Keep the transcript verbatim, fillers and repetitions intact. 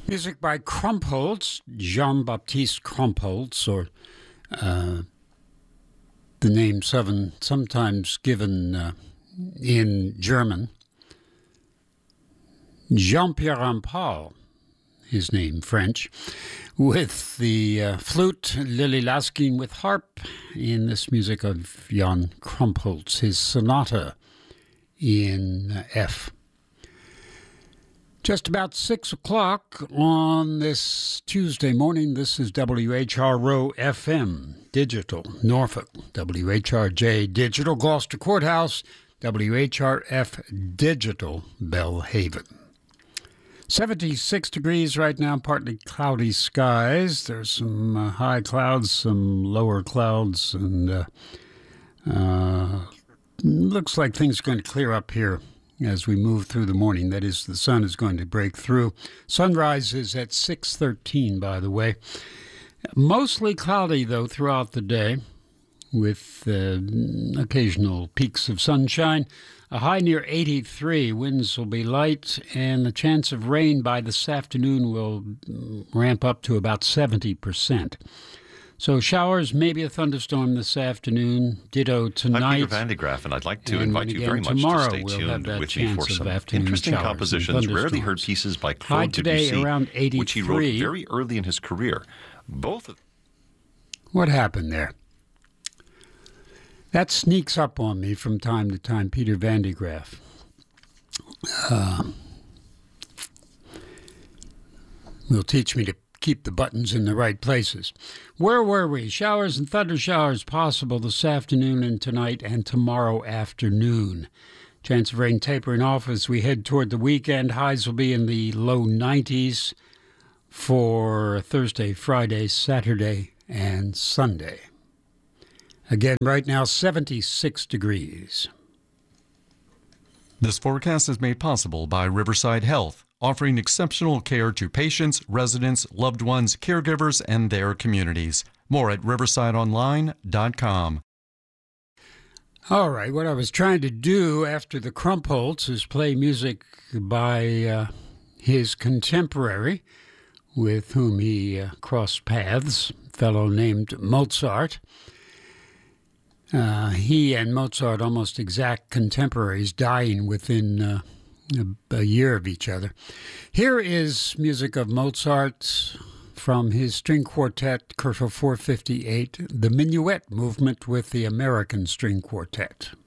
Music by Krumpholz, Jean-Baptiste Krumpholz, or uh, the name seven, sometimes given uh, in German. Jean-Pierre Rampal, his name French, with the uh, flute, Lily Laskin with harp, in this music of Jan Krumpholz, his sonata in F. Just about six o'clock on this Tuesday morning. This is W H R O F M Digital, Norfolk, W H R J Digital, Gloucester Courthouse, W H R F Digital, Belhaven. seventy-six degrees right now, partly cloudy skies. There's some uh, high clouds, some lower clouds, and uh, uh, looks like things are going to clear up here as we move through the morning. That is, the sun is going to break through. Sunrise is at six thirteen, by the way. Mostly cloudy, though, throughout the day, with uh, occasional peaks of sunshine. A high near eighty-three. Winds will be light, and the chance of rain by this afternoon will ramp up to about seventy percent. So showers, maybe a thunderstorm this afternoon. Ditto tonight. I'm Peter Van de Graaf, and I'd like to and invite you very much to stay we'll tuned with me for some interesting compositions, rarely heard pieces by High Claude today Debussy, around eighty-three. which he wrote very early in his career. Both of What happened there? That sneaks up on me from time to time, Peter Van de Graaf. Uh, will teach me to keep the buttons in the right places. Where were we? Showers and thunder showers possible this afternoon and tonight and tomorrow afternoon. Chance of rain tapering off as we head toward the weekend. Highs will be in the low nineties for Thursday, Friday, Saturday, and Sunday. Again, right now, seventy-six degrees. This forecast is made possible by Riverside Health, offering exceptional care to patients, residents, loved ones, caregivers, and their communities. More at riverside online dot com. All right, what I was trying to do after the Krumpholz is play music by uh, his contemporary, with whom he uh, crossed paths, a fellow named Mozart. Uh, he and Mozart, almost exact contemporaries, dying within uh, a, a year of each other. Here is music of Mozart from his string quartet, Kurfürst four fifty-eight, the Minuet movement with the American String Quartet.